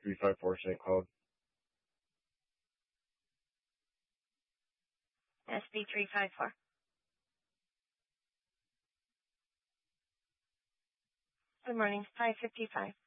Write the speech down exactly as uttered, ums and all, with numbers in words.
three five four Saint Cloud. S B three five four. Good morning, five fifty-five.